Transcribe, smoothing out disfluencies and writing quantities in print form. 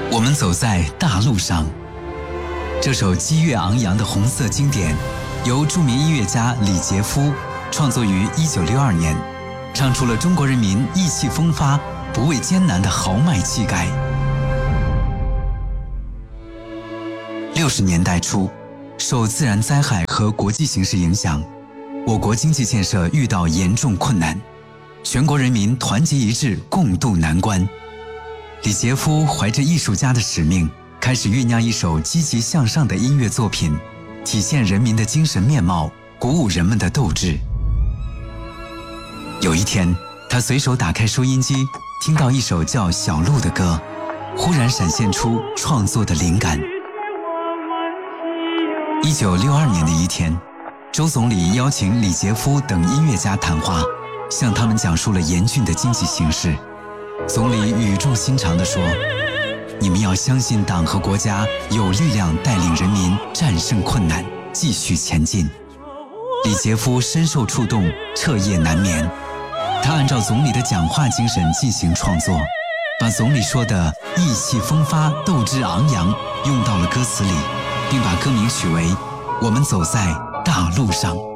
我们走在大路上。这首激越昂扬的红色经典，由著名音乐家李杰夫创作于1962年，唱出了中国人民意气风发、不畏艰难的豪迈气概。60年代初，受自然灾害和国际形势影响，我国经济建设遇到严重困难，全国人民团结一致，共度难关。李杰夫怀着艺术家的使命，开始酝酿一首积极向上的音乐作品，体现人民的精神面貌，鼓舞人们的斗志。有一天，他随手打开收音机，听到一首叫《小路》的歌，忽然闪现出创作的灵感。1962年的一天，周总理邀请李杰夫等音乐家谈话，向他们讲述了严峻的经济形势。总理语重心长地说：“你们要相信党和国家有力量带领人民战胜困难，继续前进。”李杰夫深受触动，彻夜难眠。他按照总理的讲话精神进行创作，把总理说的意气风发、斗志昂扬用到了歌词里，并把歌名取为《我们走在大路上》。